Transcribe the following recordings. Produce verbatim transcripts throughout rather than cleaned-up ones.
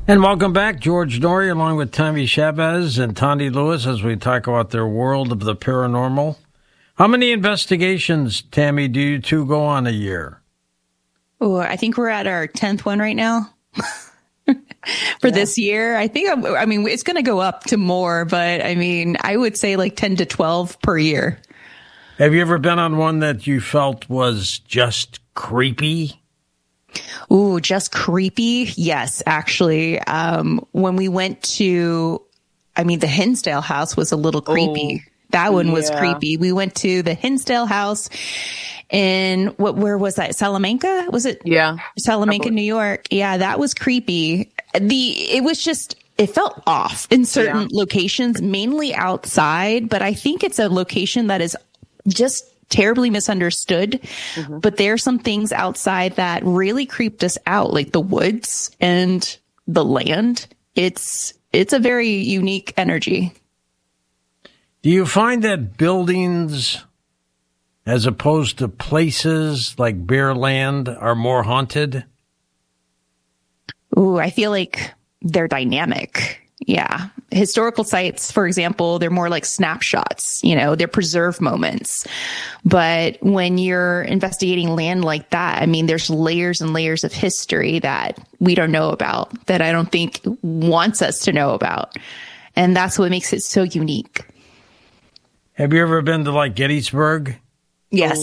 And welcome back, George Noory, along with Tommy Chavez and Tony Lewis, as we talk about their world of the paranormal. How many investigations, Tammy, do you two go on a year? Oh, I think we're at our tenth one right now for yeah. this year. I think, I'm, I mean, it's going to go up to more, but I mean, I would say like ten to twelve per year. Have you ever been on one that you felt was just creepy? Ooh, just creepy. Yes, actually. Um, when we went to, I mean, the Hinsdale house was a little creepy. Oh, that one was yeah. creepy. We went to the Hinsdale house in what, where was that? Salamanca? Was it? Yeah. Salamanca, New York. Yeah, that was creepy. The, it was just, it felt off in certain yeah. locations, mainly outside, but I think it's a location that is just terribly misunderstood. Mm-hmm. But there are some things outside that really creeped us out, like the woods and the land. It's it's a very unique energy. Do you find that buildings, as opposed to places like bare land, are more haunted? Ooh, I feel like they're dynamic. Yeah. Historical sites, for example, they're more like snapshots, you know, they're preserved moments. But when you're investigating land like that, I mean, there's layers and layers of history that we don't know about, that I don't think wants us to know about. And that's what makes it so unique. Have you ever been to like Gettysburg? Yes.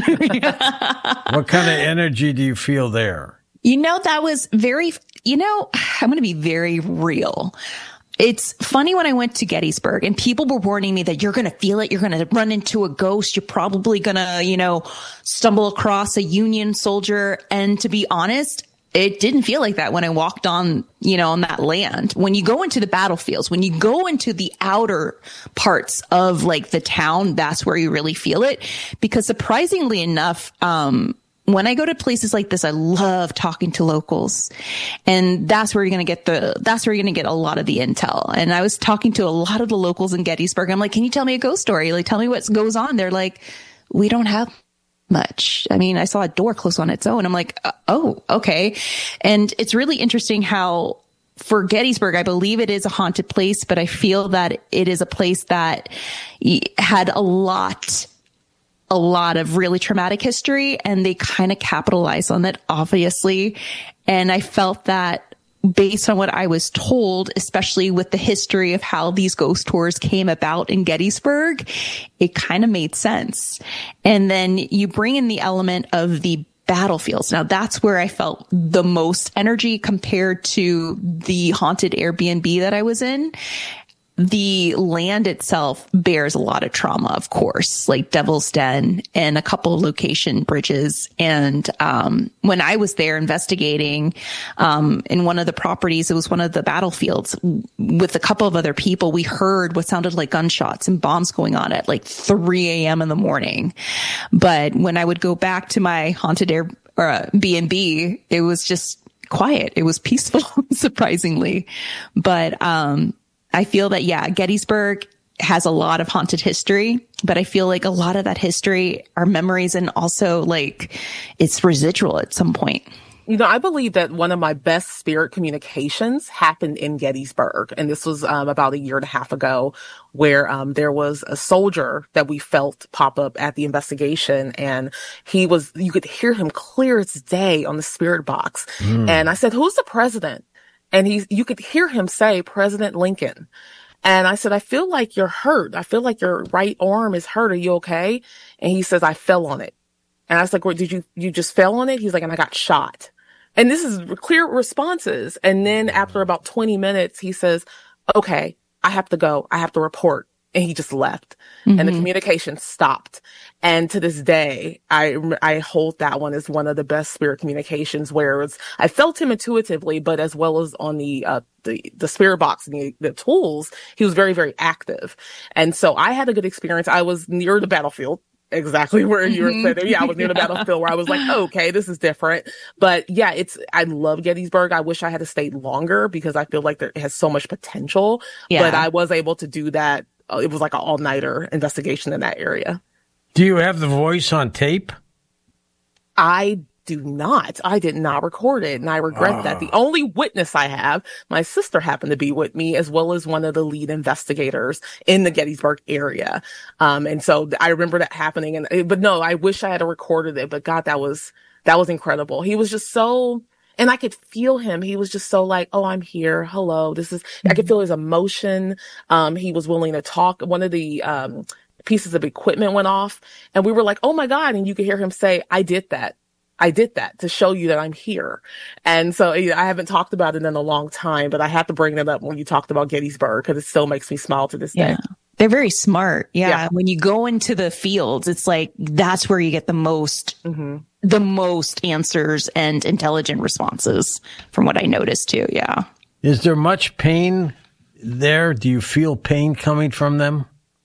What kind of energy do you feel there? You know, that was very, you know, I'm going to be very real. It's funny when I went to Gettysburg and people were warning me that you're going to feel it. You're going to run into a ghost. You're probably going to, you know, stumble across a Union soldier. And to be honest, it didn't feel like that when I walked on, you know, on that land. When you go into the battlefields, when you go into the outer parts of like the town, that's where you really feel it. Because surprisingly enough, um, when I go to places like this, I love talking to locals, and that's where you're going to get the, that's where you're going to get a lot of the intel. And I was talking to a lot of the locals in Gettysburg. I'm like, can you tell me a ghost story? Like, tell me what goes on. They're like, we don't have much. I mean, I saw a door close on its own. I'm like, oh, okay. And it's really interesting how for Gettysburg, I believe it is a haunted place, but I feel that it is a place that had a lot a lot of really traumatic history, and they kind of capitalize on it, obviously. And I felt that based on what I was told, especially with the history of how these ghost tours came about in Gettysburg, it kind of made sense. And then you bring in the element of the battlefields. Now that's where I felt the most energy compared to the haunted Airbnb that I was in. The land itself bears a lot of trauma, of course, like Devil's Den and a couple of location bridges. And um when I was there investigating um in one of the properties, it was one of the battlefields with a couple of other people. We heard what sounded like gunshots and bombs going on at like three a.m. in the morning. But when I would go back to my haunted air or uh, B and B, it was just quiet. It was peaceful, surprisingly. But um I feel that, yeah, Gettysburg has a lot of haunted history, but I feel like a lot of that history are memories, and also like it's residual at some point. You know, I believe that one of my best spirit communications happened in Gettysburg. And this was um, about a year and a half ago, where um, there was a soldier that we felt pop up at the investigation. And he was, you could hear him clear as day on the spirit box. Mm. And I said, who's the president? And he, you could hear him say, President Lincoln. And I said, I feel like you're hurt. I feel like your right arm is hurt. Are you okay? And he says, I fell on it. And I was like, well, did you, you just fell on it? He's like, and I got shot. And this is clear responses. And then after about twenty minutes, he says, okay, I have to go. I have to report. And he just left. Mm-hmm. And the communication stopped. And to this day, I, I hold that one as one of the best spirit communications, where it's, I felt him intuitively, but as well as on the, uh, the, the spirit box and the, the tools, he was very, very active. And so I had a good experience. I was near the battlefield. Exactly where you were saying. Yeah, I was near the battlefield where I was like, oh, okay, this is different. But yeah, it's, I love Gettysburg. I wish I had stayed longer because I feel like there has so much potential. Yeah. But I was able to do that. It was like an all-nighter investigation in that area. Do you have the voice on tape? I do not. I did not record it, and I regret ah. that. The only witness I have, my sister happened to be with me, as well as one of the lead investigators in the Gettysburg area. Um, and so I remember that happening. And but no, I wish I had recorded it. But God, that was that was incredible. He was just so. And I could feel him. He was just so like, oh, I'm here. Hello. This is, mm-hmm. I could feel his emotion. Um, he was willing to talk. One of the, um, pieces of equipment went off and we were like, oh my God. And you could hear him say, I did that. I did that to show you that I'm here. And so you know, I haven't talked about it in a long time, but I had to bring it up when you talked about Gettysburg because it still makes me smile to this yeah. day. They're very smart. Yeah. yeah. When you go into the fields, it's like, that's where you get the most, mm-hmm. the most answers and intelligent responses from what I noticed too. Yeah. Is there much pain there? Do you feel pain coming from them?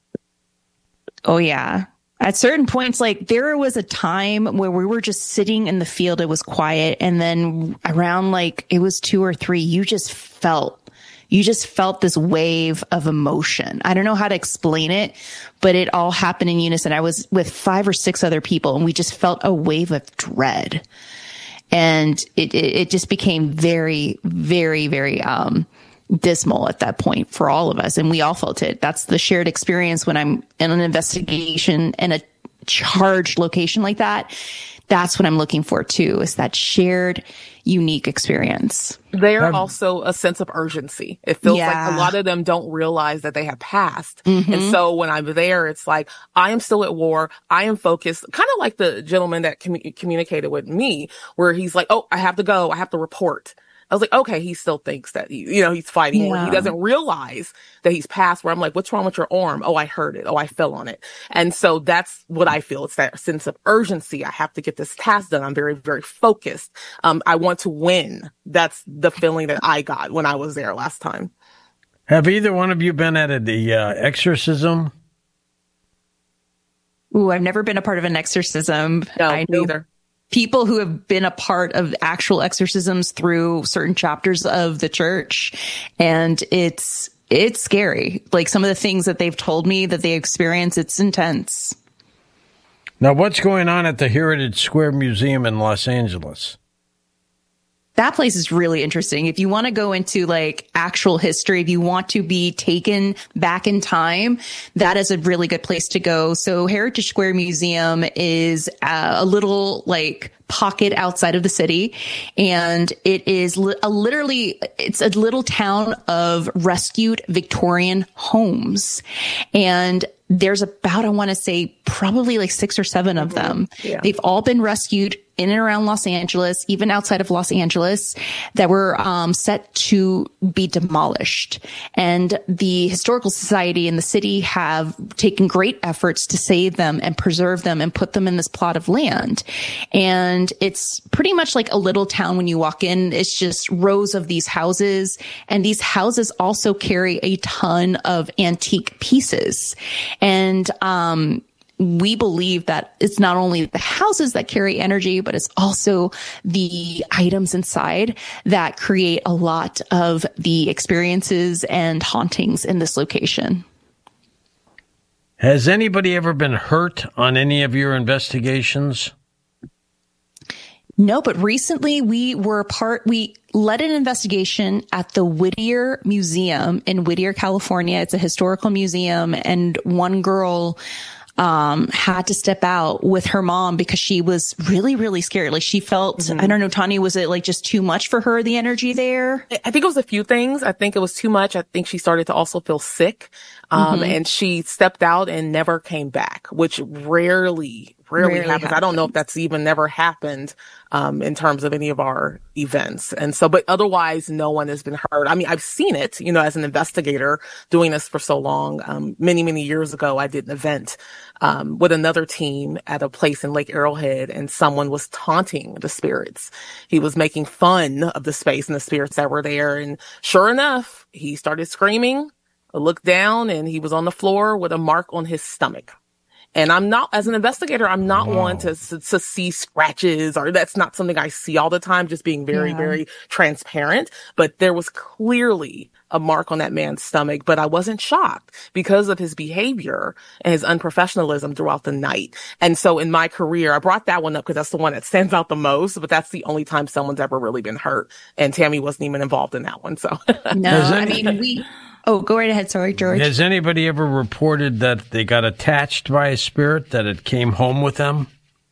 Oh yeah. At certain points, like there was a time where we were just sitting in the field. It was quiet. And then around like it was two or three, you just felt You just felt this wave of emotion. I don't know how to explain it, but it all happened in unison. I was with five or six other people and we just felt a wave of dread. And it, it, it just became very, very, very, um, dismal at that point for all of us. And we all felt it. That's the shared experience when I'm in an investigation in a charged location like that. That's what I'm looking for too, is that shared, unique experience. They're um, also a sense of urgency. It feels yeah. like a lot of them don't realize that they have passed. Mm-hmm. And so when I'm there, it's like, I am still at war. I am focused, kind of like the gentleman that com- communicated with me, where he's like, oh, I have to go. I have to report. I was like, okay, he still thinks that, he, you know, he's fighting. Yeah. He doesn't realize that he's passed, where I'm like, what's wrong with your arm? Oh, I heard it. Oh, I fell on it. And so that's what I feel. It's that sense of urgency. I have to get this task done. I'm very, very focused. Um, I want to win. That's the feeling that I got when I was there last time. Have either one of you been at a, the uh, exorcism? Ooh, I've never been a part of an exorcism. No, I know neither. People who have been a part of actual exorcisms through certain chapters of the church. And it's, it's scary. Like some of the things that they've told me that they experience, it's intense. Now, what's going on at the Heritage Square Museum in Los Angeles? That place is really interesting. If you want to go into like actual history, if you want to be taken back in time, that is a really good place to go. So Heritage Square Museum is uh, a little like pocket outside of the city. And it is li- a literally, it's a little town of rescued Victorian homes. And there's about, I want to say probably like six or seven of them. Yeah. They've all been rescued in and around Los Angeles, even outside of Los Angeles, that were um, set to be demolished. And the Historical Society and the city have taken great efforts to save them and preserve them and put them in this plot of land. And it's pretty much like a little town when you walk in. It's just rows of these houses. And these houses also carry a ton of antique pieces. And, um, we believe that it's not only the houses that carry energy, but it's also the items inside that create a lot of the experiences and hauntings in this location. Has anybody ever been hurt on any of your investigations? No, but recently we were part, we led an investigation at the Whittier Museum in Whittier, California. It's a historical museum, and one girl um, had to step out with her mom because she was really, really scared. Like she felt, mm-hmm. I don't know, Tanya, was it like just too much for her, the energy there? I think it was a few things. I think it was too much. I think she started to also feel sick. Um, mm-hmm. and she stepped out and never came back, which rarely, rarely, rarely happens. happens. I don't know if that's even never happened, um, in terms of any of our events. And so, but otherwise, no one has been hurt. I mean, I've seen it, you know, as an investigator doing this for so long. Um, many, many years ago, I did an event, um, with another team at a place in Lake Arrowhead, and someone was taunting the spirits. He was making fun of the space and the spirits that were there. And sure enough, he started screaming. I looked down and he was on the floor with a mark on his stomach. And I'm not, as an investigator, I'm not Wow. one to, to, to see scratches, or that's not something I see all the time, just being very, Yeah. very transparent. But there was clearly a mark on that man's stomach, but I wasn't shocked because of his behavior and his unprofessionalism throughout the night. And so in my career, I brought that one up because that's the one that stands out the most, but that's the only time someone's ever really been hurt. And Tammy wasn't even involved in that one. So No, Has I any- mean, we, oh, go right ahead. Sorry, George. Has anybody ever reported that they got attached by a spirit, that it came home with them?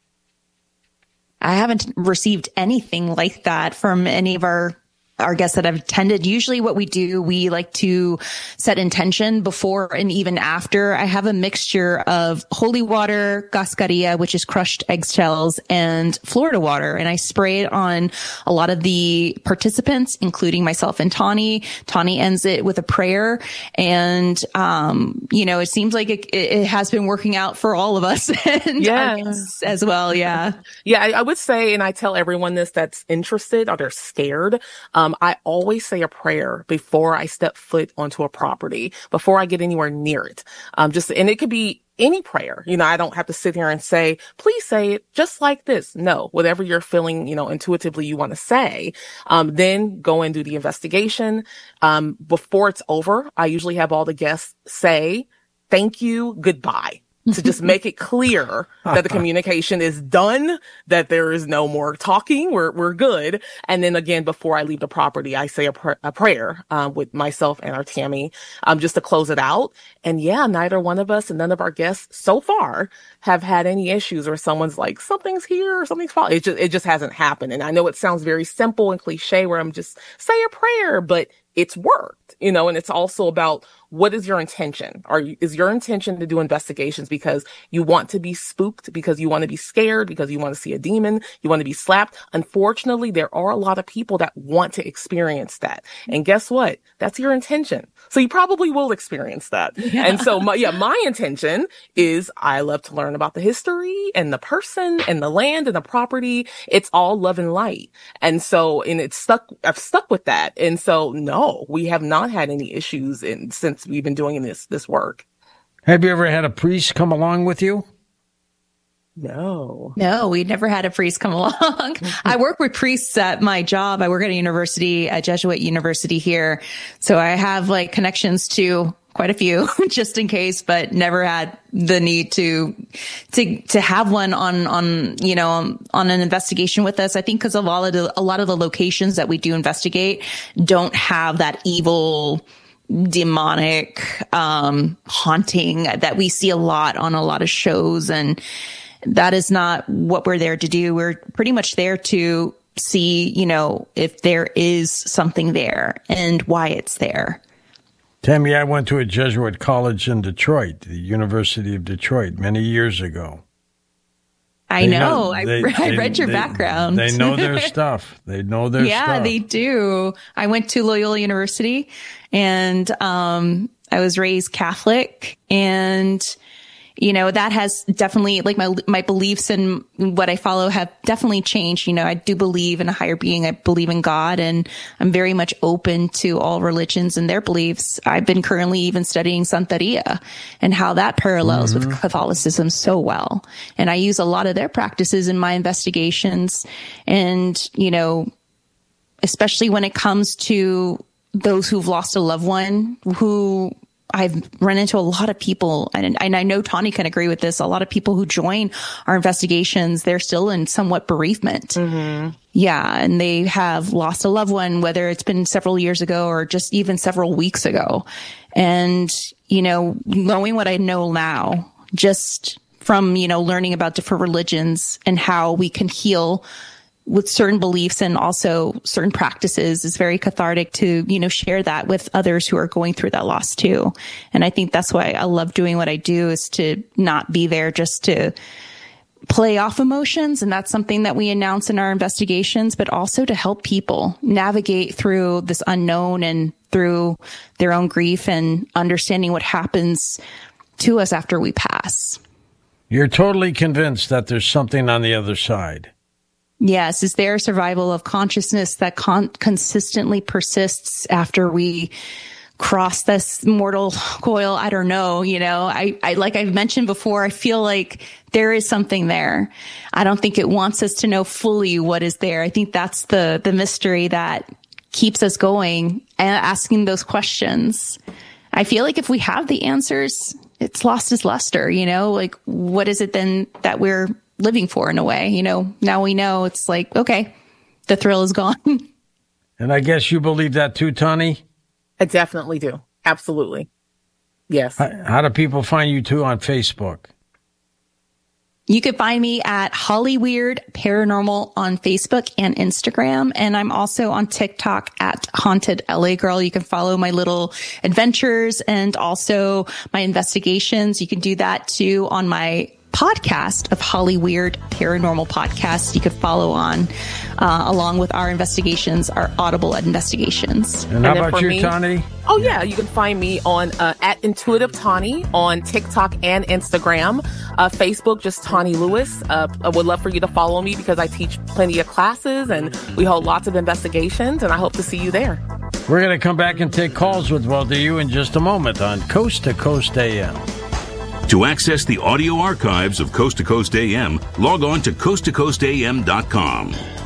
I haven't received anything like that from any of our our guests that have attended. Usually what we do, we like to set intention before and even after. I have a mixture of holy water, cascarilla, which is crushed eggshells, and Florida water. And I spray it on a lot of the participants, including myself and Tawny. Tawny ends it with a prayer. And, um, you know, it seems like it, it has been working out for all of us and Yeah. our guests as well. Yeah. Yeah, I, I would say, and I tell everyone this that's interested or they're scared, um, I always say a prayer before I step foot onto a property, before I get anywhere near it. Um, just, and it could be any prayer. You know, I don't have to sit here and say, please say it just like this. No, whatever you're feeling, you know, intuitively you want to say. Um, then go and do the investigation. Um, before it's over, I usually have all the guests say, thank you, goodbye. To just make it clear that the communication is done, that there is no more talking, we're we're good. And then again, before I leave the property, I say a, pr- a prayer um, with myself and our Tammy, um, just to close it out. And yeah, neither one of us and none of our guests so far have had any issues where someone's like, something's here or something's falling. It just it just hasn't happened. And I know it sounds very simple and cliche, where I'm just say a prayer, but it's worked, you know. And it's also about, what is your intention? Are you, is your intention to do investigations because you want to be spooked, because you want to be scared, because you want to see a demon, you want to be slapped? Unfortunately, there are a lot of people that want to experience that. And guess what? That's your intention. So you probably will experience that. Yeah. And so my, yeah, my intention is, I love to learn about the history and the person and the land and the property. It's all love and light. And so, and it's stuck, I've stuck with that. And so, no, we have not had any issues in, since we've been doing this, this work. Have you ever had a priest come along with you? No. No, we never had a priest come along. I work with priests at my job. I work at a university, a Jesuit university here. So I have like connections to quite a few just in case, but never had the need to, to, to have one on, on, you know, on, on an investigation with us. I think because of all of the, a lot of the locations that we do investigate don't have that evil, demonic, um, haunting that we see a lot on a lot of shows. And that is not what we're there to do. We're pretty much there to see, you know, if there is something there and why it's there. Tammy, I went to a Jesuit college in Detroit, the University of Detroit, many years ago. I They know. know- they- I, I they- read your they- background. They know their stuff. They know their yeah, stuff. they do. I went to Loyola University, and um, I was raised Catholic, and you know, that has definitely, like, my my beliefs and what I follow have definitely changed. You know, I do believe in a higher being. I believe in God, and I'm very much open to all religions and their beliefs. I've been currently even studying Santeria and how that parallels Mm-hmm. with Catholicism so well. And I use a lot of their practices in my investigations. And, you know, especially when it comes to those who've lost a loved one, who I've run into a lot of people, and, and I know Tawny can agree with this. A lot of people who join our investigations, they're still in somewhat bereavement. Mm-hmm. Yeah. And they have lost a loved one, whether it's been several years ago or just even several weeks ago. And, you know, knowing what I know now, just from, you know, learning about different religions and how we can heal with certain beliefs and also certain practices is very cathartic to, you know, share that with others who are going through that loss too. And I think that's why I love doing what I do, is to not be there just to play off emotions. And that's something that we announce in our investigations, but also to help people navigate through this unknown and through their own grief and understanding what happens to us after we pass. You're totally convinced that there's something on the other side. Yes. Is there a survival of consciousness that con- consistently persists after we cross this mortal coil. I don't know. You know, I, I, like I've mentioned before, I feel like there is something there. I don't think it wants us to know fully what is there. I think that's the, the mystery that keeps us going and asking those questions. I feel like if we have the answers, it's lost its luster, you know, like what is it then that we're living for in a way? You know, now we know it's like, okay, the thrill is gone. And I guess you believe that too, Tani? I definitely do. Absolutely. Yes. How, how do people find you too on Facebook? You can find me at Hollyweird Paranormal on Facebook and Instagram. And I'm also on TikTok at Haunted L A Girl. You can follow my little adventures and also my investigations. You can do that too on my podcast of Hollyweird Paranormal Podcast. You could follow on uh, along with our investigations, our Audible investigations. And, and how about you, me, Tani? Oh yeah, you can find me on uh, at Intuitive Tani on TikTok and Instagram. Uh, Facebook, just Tani Lewis. Uh, I would love for you to follow me because I teach plenty of classes and we hold lots of investigations, and I hope to see you there. We're going to come back and take calls with both of you in just a moment on Coast to Coast A M. To access the audio archives of Coast to Coast A M, log on to coast to coast a m dot com.